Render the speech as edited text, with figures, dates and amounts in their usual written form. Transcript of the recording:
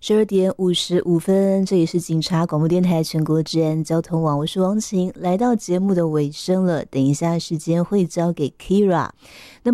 12点55分，这里是警察广播电台全国治安交通网，我是王晴。来到节目的尾声了，等一下时间会交给 Kira。